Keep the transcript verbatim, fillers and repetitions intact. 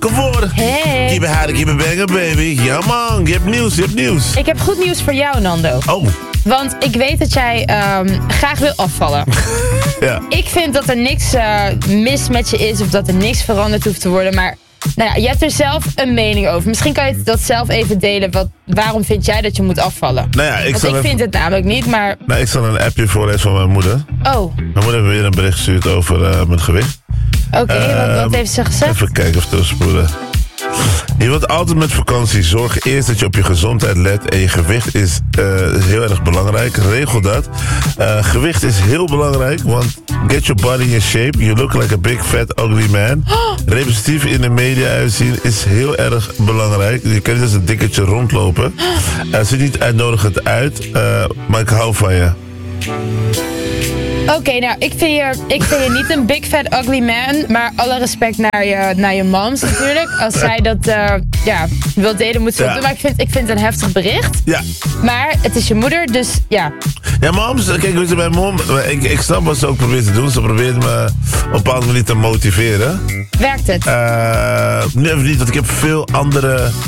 Voor. Hey. Keep it hard, keep it banger, baby. Ja man, je hebt nieuws, je hebt nieuws. Ik heb goed nieuws voor jou, Nando. Oh. Want ik weet dat jij um, graag wil afvallen. Ja. Ik vind dat er niks uh, mis met je is of dat er niks veranderd hoeft te worden. Maar nou ja, je hebt er zelf een mening over. Misschien kan je dat zelf even delen. Wat, waarom vind jij dat je moet afvallen? Nou ja, ik, Want zal ik even, vind het namelijk niet, maar... nou, ik zal een appje voorlezen van mijn moeder. Oh, Mijn moeder heeft weer een bericht gestuurd over uh, mijn gewicht. oké. Okay, wat, wat Um, heeft ze gezegd? Even kijken of terugspoelen. Je wilt altijd met vakantie. Zorg eerst dat je op je gezondheid let. En je gewicht is, uh, is heel erg belangrijk. Regel dat. Uh, gewicht is heel belangrijk. Want get your body in shape. You look like a big fat ugly man. Oh. Representatief in de media uitzien is heel erg belangrijk. Je kan niet als een dikketje rondlopen. Het uh, ziet niet uitnodigend uit. Uh, maar ik hou van je. Oké, okay, nou, ik vind, je, ik vind je niet een big fat ugly man, maar alle respect naar je, naar je moms natuurlijk. Als zij dat uh, ja, wil delen, moet ze dat ja. doen. Maar ik vind, ik vind het een heftig bericht. Ja. Maar het is je moeder, dus ja. Ja, moms, kijk, weet je, mijn mom, ik, ik snap wat ze ook probeert te doen. Ze probeert me op een bepaalde manier te motiveren. Werkt het? Uh, nee, niet, want ik heb veel andere